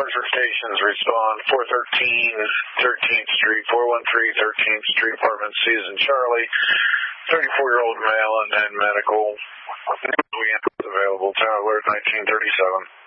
Parker stations respond. 413 13th Street, 413 13th Street, apartment C as in Charlie. 34-year-old male and then medical. We have available. Tower alert 1937.